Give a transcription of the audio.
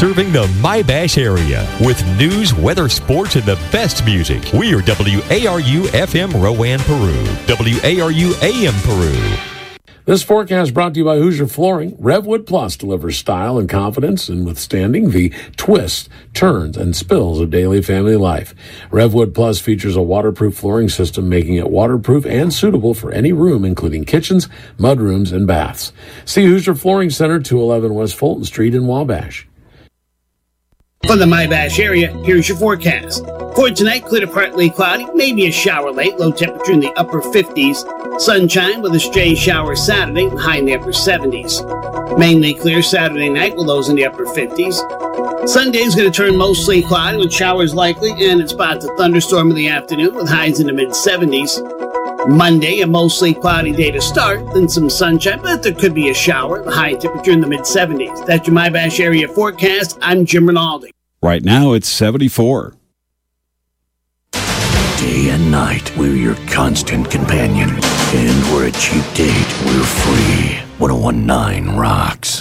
serving the Mybash area with news, weather, sports, and the best music. We are WARU FM Rowan, Peru, WARU AM Peru. This forecast brought to you by Hoosier Flooring. Revwood Plus delivers style and confidence in withstanding the twists, turns, and spills of daily family life. Revwood Plus features a waterproof flooring system, making it waterproof and suitable for any room, including kitchens, mudrooms, and baths. See Hoosier Flooring Center, 211 West Fulton Street in Wabash. For the Mybash area, here's your forecast. For tonight, clear to partly cloudy, maybe a shower late, low temperature in the upper 50s. Sunshine with a stray shower Saturday, high in the upper 70s. Mainly clear Saturday night with lows in the upper 50s. Sunday is going to turn mostly cloudy with showers likely and spots of thunderstorm in the afternoon with highs in the mid-70s. Monday, a mostly cloudy day to start, then some sunshine, but there could be a shower, high temperature in the mid-70s. That's your Mybash area forecast. I'm Jim Rinaldi. Right now, it's 74. Day and night, we're your constant companion. And we're a cheap date. We're free. 101.9 rocks.